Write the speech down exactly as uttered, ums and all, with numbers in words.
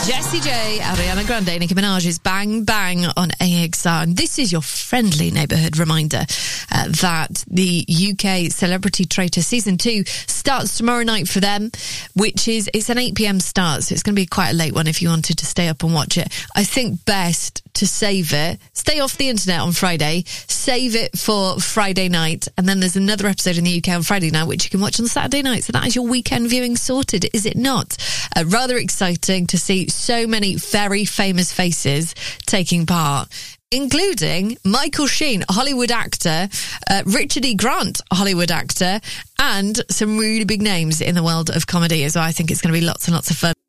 Jessie J, Ariana Grande, Nicki Minaj's Bang Bang on A X R. And this is your friendly neighbourhood reminder uh, that the U K Celebrity Traitor Season two starts tomorrow night for them, which is, it's an eight p.m. start, so it's going to be quite a late one if you wanted to stay up and watch it. I think best to save it, stay off the internet on Friday, save it for Friday night, and then there's another episode in the U K on Friday night, which you can watch on Saturday night. So that is your weekend viewing sorted, is it not? Uh, rather exciting to see so many very famous faces taking part, including Michael Sheen, a Hollywood actor, uh, Richard E. Grant, a Hollywood actor, and some really big names in the world of comedy as well. I think it's going to be lots and lots of fun.